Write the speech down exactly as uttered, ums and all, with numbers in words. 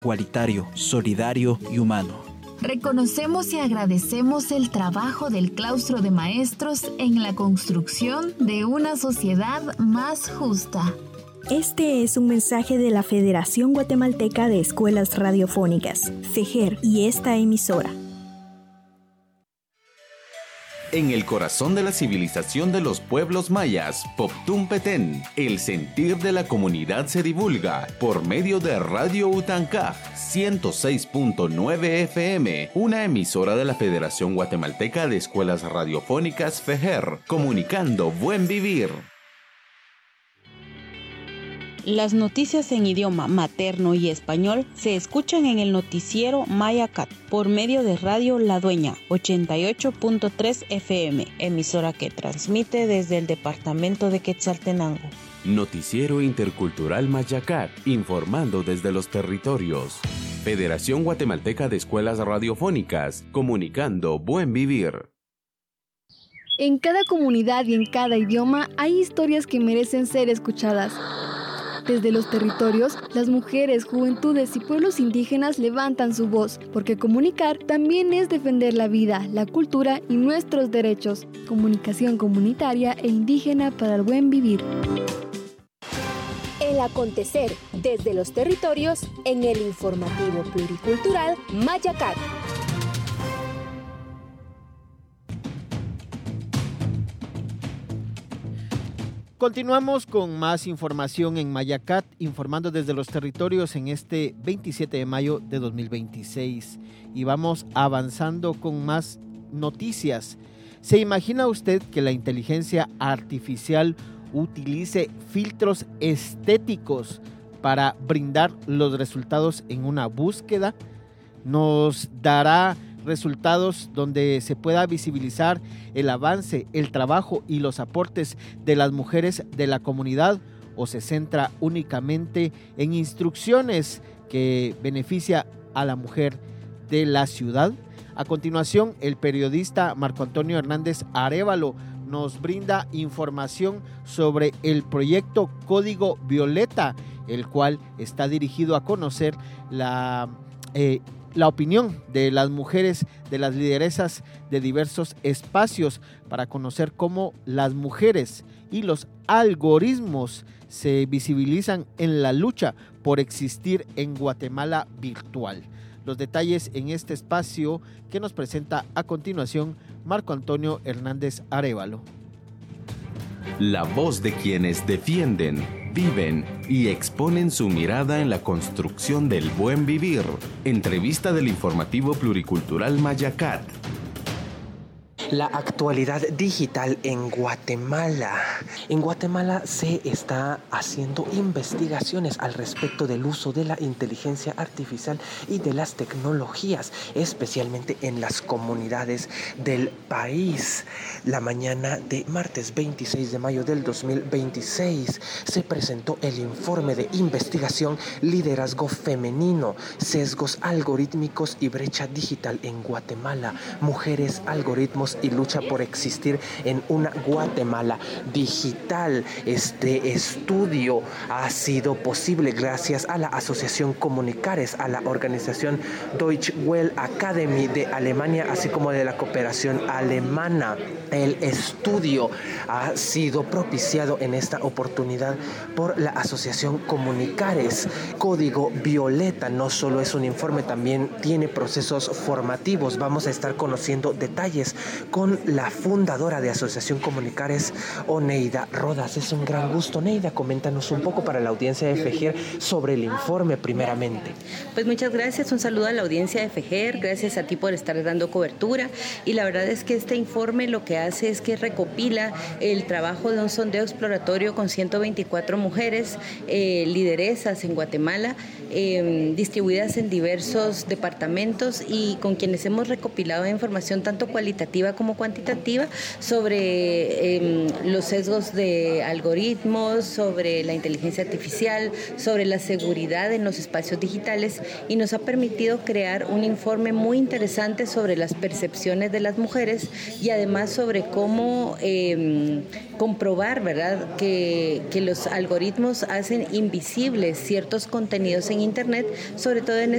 igualitario, solidario y humano. Reconocemos y agradecemos el trabajo del claustro de maestros en la construcción de una sociedad más justa. Este es un mensaje de la Federación Guatemalteca de Escuelas Radiofónicas, FEJER, y esta emisora. En el corazón de la civilización de los pueblos mayas, Poptún Petén, el sentir de la comunidad se divulga por medio de Radio Utancaj ciento seis punto nueve F M, una emisora de la Federación Guatemalteca de Escuelas Radiofónicas FEJER, comunicando buen vivir. Las noticias en idioma materno y español se escuchan en el noticiero Mayacat por medio de Radio La Dueña ochenta y ocho punto tres F M, emisora que transmite desde el departamento de Quetzaltenango. Noticiero Intercultural Mayacat, informando desde los territorios. Federación Guatemalteca de Escuelas Radiofónicas, comunicando buen vivir. En cada comunidad y en cada idioma hay historias que merecen ser escuchadas. Desde los territorios, las mujeres, juventudes y pueblos indígenas levantan su voz, porque comunicar también es defender la vida, la cultura y nuestros derechos. Comunicación comunitaria e indígena para el buen vivir. El acontecer desde los territorios en el informativo pluricultural Mayacat. Continuamos con más información en Mayacat, informando desde los territorios en este veintisiete de mayo de dos mil veintiséis. Y vamos avanzando con más noticias. ¿Se imagina usted que la inteligencia artificial utilice filtros estéticos para brindar los resultados en una búsqueda? Nos dará resultados donde se pueda visibilizar el avance, el trabajo y los aportes de las mujeres de la comunidad, o se centra únicamente en instrucciones que beneficia a la mujer de la ciudad. A continuación, el periodista Marco Antonio Hernández Arévalo nos brinda información sobre el proyecto Código Violeta, el cual está dirigido a conocer la eh, la opinión de las mujeres, de las lideresas de diversos espacios, para conocer cómo las mujeres y los algoritmos se visibilizan en la lucha por existir en Guatemala virtual. Los detalles en este espacio que nos presenta a continuación Marco Antonio Hernández Arévalo. La voz de quienes defienden, viven y exponen su mirada en la construcción del buen vivir. Entrevista del informativo pluricultural Mayacat. La actualidad digital en Guatemala. En Guatemala se está haciendo investigaciones al respecto del uso de la inteligencia artificial y de las tecnologías, especialmente en las comunidades del país. La mañana de martes veintiséis de mayo del dos mil veintiséis se presentó el informe de investigación Liderazgo Femenino, Sesgos Algorítmicos y Brecha Digital en Guatemala, Mujeres, Algoritmos y lucha por existir en una Guatemala digital. Este estudio ha sido posible gracias a la Asociación Comunicares, a la organización Deutsche Welle Academy de Alemania, así como de la cooperación alemana. El estudio ha sido propiciado en esta oportunidad por la Asociación Comunicares. Código Violeta no solo es un informe, también tiene procesos formativos. Vamos a estar conociendo detalles con la fundadora de Asociación Comunicares, Oneida Rodas. Es un gran gusto. Oneida, coméntanos un poco para la audiencia de FEJER sobre el informe primeramente. Pues muchas gracias, un saludo a la audiencia de FEJER, gracias a ti por estar dando cobertura, y la verdad es que este informe lo que hace es que recopila el trabajo de un sondeo exploratorio con ciento veinticuatro mujeres eh, lideresas en Guatemala, eh, distribuidas en diversos departamentos, y con quienes hemos recopilado información tanto cualitativa como como cuantitativa, sobre eh, los sesgos de algoritmos, sobre la inteligencia artificial, sobre la seguridad en los espacios digitales, y nos ha permitido crear un informe muy interesante sobre las percepciones de las mujeres y además sobre cómo eh, comprobar, ¿verdad?, que, que los algoritmos hacen invisibles ciertos contenidos en Internet, sobre todo en